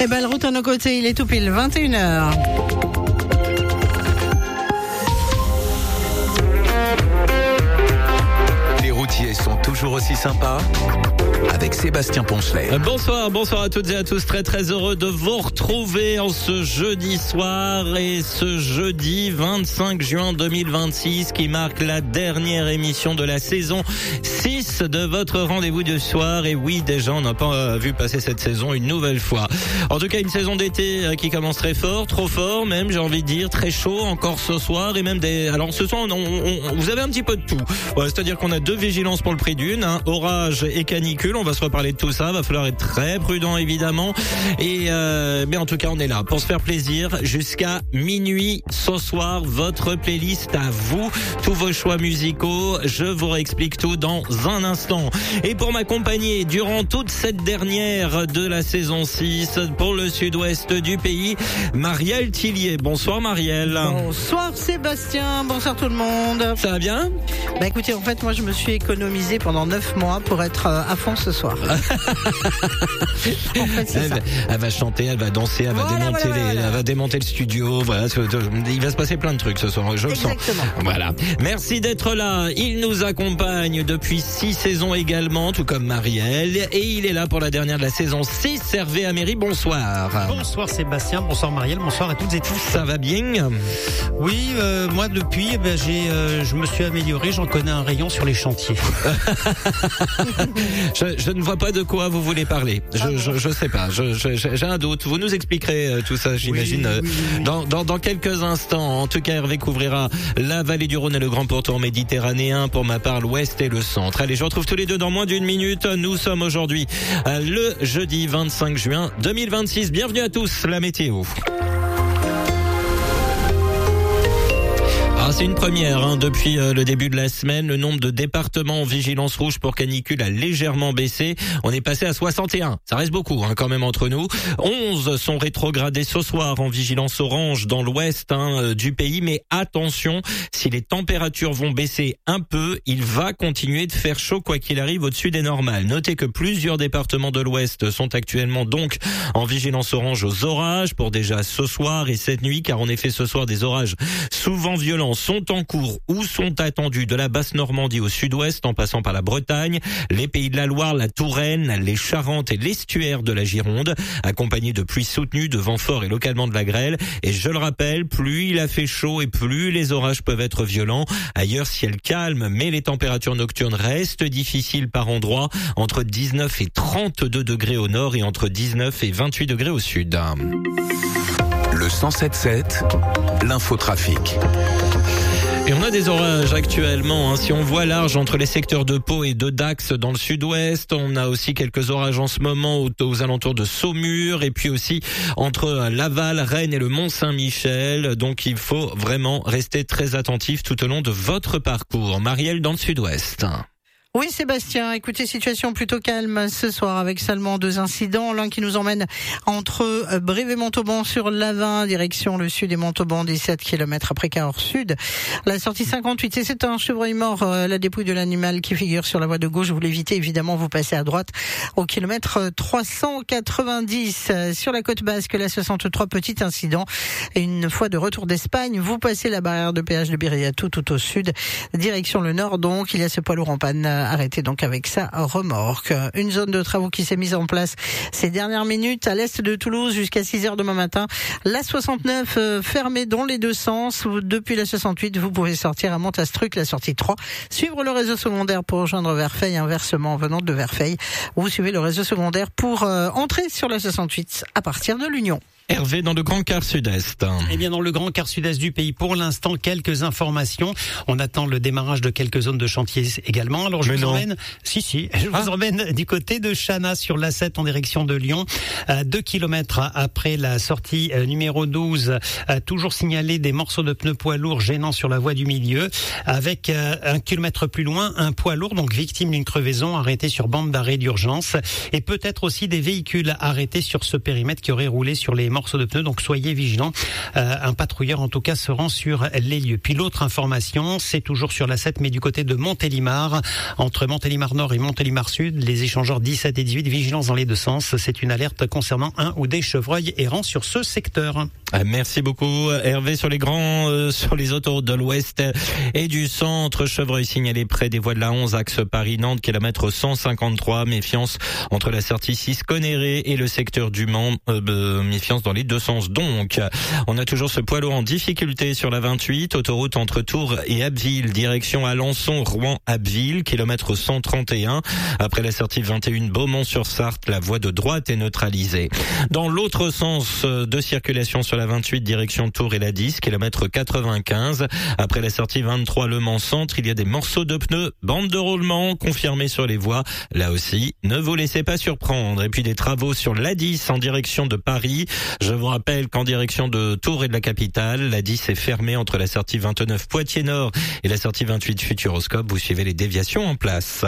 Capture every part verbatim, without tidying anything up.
Et belle route à nos côtés, il est tout pile vingt et une heures. Les routiers sont toujours aussi sympas avec Sébastien Poncelet. Bonsoir, bonsoir à toutes et à tous. Très très heureux de vous retrouver en ce jeudi soir et ce jeudi vingt-cinq juin deux mille vingt-six qui marque la dernière émission de la saison six de votre rendez-vous du soir. Et oui, déjà on n'a pas vu passer cette saison une nouvelle fois. En tout cas, une saison d'été qui commence très fort, trop fort même, j'ai envie de dire, très chaud encore ce soir et même des... Alors ce soir, on, on, on, vous avez un petit peu de tout. Ouais, c'est-à-dire qu'on a deux vigilances pour le prix d'une, hein, orage et canicule. On va se reparler de tout ça. Va falloir être très prudent évidemment. Et euh, mais en tout cas, on est là pour se faire plaisir jusqu'à minuit ce soir. Votre playlist à vous, tous vos choix musicaux. Je vous réexplique tout dans un instant. Et pour m'accompagner durant toute cette dernière de la saison six pour le sud-ouest du pays, Marielle Tillier. Bonsoir Marielle. Bonsoir Sébastien. Bonsoir tout le monde. Ça va bien? Bah écoutez, en fait, moi je me suis économisé pendant neuf mois pour être à fond ce soir. En fait, c'est elle, ça. Elle va chanter, elle va danser, elle va voilà, démonter voilà, les, voilà. elle va démonter le studio. Voilà, il va se passer plein de trucs ce soir. Je le sens. Exactement. Voilà. Merci d'être là. Il nous accompagne depuis six saisons également, tout comme Marielle, et il est là pour la dernière de la saison six. Hervé Améry, bonsoir. Bonsoir Sébastien, bonsoir Marielle, bonsoir à toutes et tous. Ça va bien? Oui, euh, moi depuis, eh ben, j'ai, euh, je me suis amélioré, j'en connais un rayon sur les chantiers. je, je ne vois pas de quoi vous voulez parler. Je, ah je, je sais pas. Je, je, j'ai un doute. Vous nous expliquerez euh, tout ça, j'imagine, oui, oui, oui. Dans, dans, dans quelques instants. En tout cas, Hervé couvrira la vallée du Rhône et le grand pourtour méditerranéen. Pour ma part, l'ouest et le centre. Allez, je retrouve tous les deux dans moins d'une minute. Nous sommes aujourd'hui euh, le jeudi vingt-cinq juin deux mille vingt-six. Bienvenue à tous. La météo. Ah, c'est une première, hein. Depuis euh, le début de la semaine, le nombre de départements en vigilance rouge pour canicule a légèrement baissé. On est passé à soixante et un. Ça reste beaucoup, hein, quand même entre nous. onze sont rétrogradés ce soir en vigilance orange dans l'ouest hein, du pays. Mais attention, si les températures vont baisser un peu, il va continuer de faire chaud quoi qu'il arrive au-dessus des normales. Notez que plusieurs départements de l'ouest sont actuellement donc en vigilance orange aux orages pour déjà ce soir et cette nuit, car en effet ce soir des orages souvent violents sont en cours ou sont attendus de la Basse-Normandie au sud-ouest en passant par la Bretagne, les Pays de la Loire, la Touraine, les Charentes et l'estuaire de la Gironde, accompagnés de pluies soutenues, de vents forts et localement de la grêle. Et je le rappelle, plus il a fait chaud et plus les orages peuvent être violents. Ailleurs, ciel calme, mais les températures nocturnes restent difficiles par endroits, entre dix-neuf et trente-deux degrés au nord et entre dix-neuf et vingt-huit degrés au sud. Le cent sept sept, l'infotrafic. Et on a des orages actuellement, hein. Si on voit large entre les secteurs de Pau et de Dax dans le sud-ouest, on a aussi quelques orages en ce moment aux, aux alentours de Saumur et puis aussi entre Laval, Rennes et le Mont-Saint-Michel. Donc il faut vraiment rester très attentif tout au long de votre parcours. Marielle dans le sud-ouest. Oui Sébastien, écoutez, situation plutôt calme ce soir avec seulement deux incidents. L'un qui nous emmène entre Brive et Montauban sur l'A vingt, direction le sud et Montauban, dix-sept kilomètres après Cahors Sud. La sortie cinquante-huit, et c'est un chevreuil mort, la dépouille de l'animal qui figure sur la voie de gauche. Vous l'évitez évidemment, vous passez à droite au kilomètre trois cent quatre-vingt-dix. Sur la côte basque, la soixante-trois, petit incident. Et une fois de retour d'Espagne, vous passez la barrière de péage de Biriatou tout au sud, direction le nord. Donc il y a ce poids lourd en panne. Arrêté donc avec sa remorque. Une zone de travaux qui s'est mise en place ces dernières minutes à l'est de Toulouse jusqu'à six heures demain matin. La soixante-neuf euh, fermée dans les deux sens. Depuis la soixante-huit, vous pouvez sortir à Montastruc, la sortie trois. Suivre le réseau secondaire pour rejoindre Verfeil, inversement venant de Verfeil. Vous suivez le réseau secondaire pour euh, entrer sur la soixante-huit à partir de l'Union. Hervé dans le Grand Quart Sud-Est. Eh bien, dans le Grand Quart Sud-Est du pays, pour l'instant, quelques informations. On attend le démarrage de quelques zones de chantier également. Alors, je Mais vous non. emmène, si, si, je Ah. vous emmène du côté de Chana sur l'A sept en direction de Lyon. Euh, deux kilomètres après la sortie euh, numéro douze, euh, toujours signalé des morceaux de pneus poids lourds gênants sur la voie du milieu. Avec euh, un kilomètre plus loin, un poids lourd, donc victime d'une crevaison, arrêté sur bande d'arrêt d'urgence. Et peut-être aussi des véhicules arrêtés sur ce périmètre qui auraient roulé sur les morceaux morceaux de pneus, donc soyez vigilants. Euh, un patrouilleur en tout cas se rend sur les lieux. Puis l'autre information, c'est toujours sur la sept, mais du côté de Montélimar, entre Montélimar Nord et Montélimar Sud, les échangeurs dix-sept et dix-huit, vigilance dans les deux sens. C'est une alerte concernant un ou des chevreuils errants sur ce secteur. Merci beaucoup Hervé. Sur les grands, euh, sur les autoroutes de l'Ouest et du centre, chevreuil signalé près des voies de la onze, axe Paris-Nantes, kilomètre cent cinquante-trois. Méfiance entre la sortie six Conéré et le secteur du Mans. Euh, méfiance dans les deux sens donc. On a toujours ce poids lourd en difficulté sur la vingt-huit, autoroute entre Tours et Abbeville, direction Alençon, Rouen, Abbeville, kilomètre cent trente et un. Après la sortie vingt et un Beaumont-sur-Sarthe, la voie de droite est neutralisée. Dans l'autre sens de circulation sur la vingt-huit, direction Tours et la dix, kilomètre quatre-vingt-quinze. Après la sortie vingt-trois Le Mans Centre, il y a des morceaux de pneus, bande de roulement confirmée sur les voies. Là aussi, ne vous laissez pas surprendre. Et puis des travaux sur l'A dix en direction de Paris. Je vous rappelle qu'en direction de Tours et de la capitale, l'A dix est fermée entre la sortie vingt-neuf Poitiers Nord et la sortie vingt-huit Futuroscope. Vous suivez les déviations en place.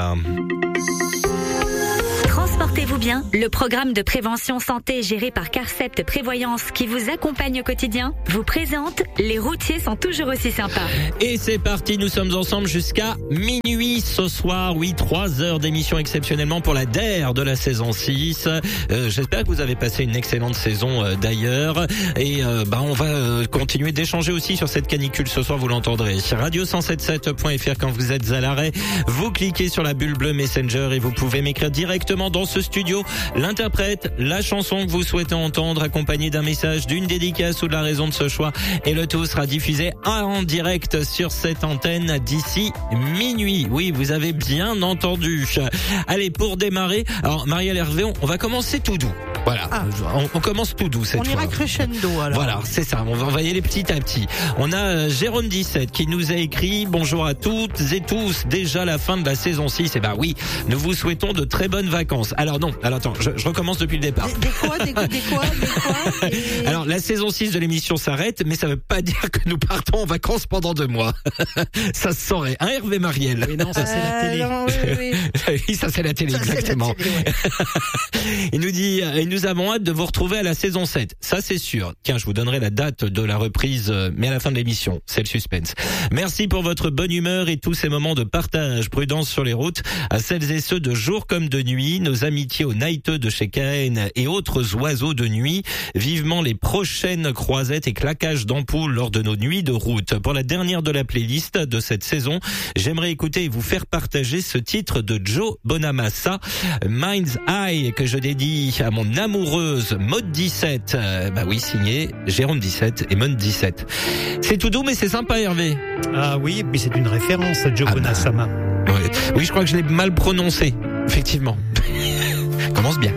Transportez-vous bien, le programme de prévention santé géré par Carcept Prévoyance qui vous accompagne au quotidien vous présente Les routiers sont toujours aussi sympas. Et c'est parti, nous sommes ensemble jusqu'à minuit ce soir. Oui, trois heures d'émission exceptionnellement pour la D E R de la saison six. Euh, j'espère que vous avez passé une excellente saison euh, d'ailleurs. Et euh, bah, on va euh, continuer d'échanger aussi sur cette canicule ce soir, vous l'entendrez. radio cent soixante-sept point f r quand vous êtes à l'arrêt. Vous cliquez sur la bulle bleue Messenger et vous pouvez m'écrire directement dans ce studio l'interprète, la chanson que vous souhaitez entendre, accompagnée d'un message, d'une dédicace ou de la raison de ce choix. Et le tout sera diffusé en direct sur cette antenne d'ici minuit. Oui, vous avez bien entendu. Allez, pour démarrer, alors Marielle Hervé, on, on va commencer tout doux. Voilà, ah. on, on commence tout doux cette on fois. On ira crescendo alors. Voilà, c'est ça, on va envoyer les petits à petit. On a euh, Jérôme dix-sept qui nous a écrit « Bonjour à toutes et tous, déjà la fin de la saison six. » Eh ben oui, nous vous souhaitons de très bonnes vacances. Alors non, alors attends, je, je recommence depuis le départ. Des, des quoi, des, des quoi, des quoi des... Alors la saison six de l'émission s'arrête, mais ça veut pas dire que nous partons en vacances pendant deux mois. Ça se saurait, hein Hervé Marielle? Mais non, ça c'est euh, la télé. Non, oui, oui. Oui, ça c'est la télé, ça, exactement. La télé, ouais. Il nous dit, il nous avons hâte de vous retrouver à la saison sept. Ça c'est sûr. Tiens, je vous donnerai la date de la reprise, mais à la fin de l'émission. C'est le suspense. Merci pour votre bonne humeur et tous ces moments de partage. Prudence sur les routes. À celles et ceux de jour comme de nuit, nos amitiés aux nighteux de chez Caen et autres oiseaux de nuit. Vivement les prochaines croisettes et claquages d'ampoules lors de nos nuits de route. Pour la dernière de la playlist de cette saison, j'aimerais écouter et vous faire partager ce titre de Joe Bonamassa, Mind's Eye, que je dédie à mon amoureuse Mode dix-sept. Euh, bah oui, signé Jérôme dix-sept et Mode dix-sept. C'est tout doux mais c'est sympa Hervé. Ah oui, puis c'est une référence à Joe ah Bonamassa. Bah, ouais. Oui, je crois que je l'ai mal prononcé, effectivement. Commence bien.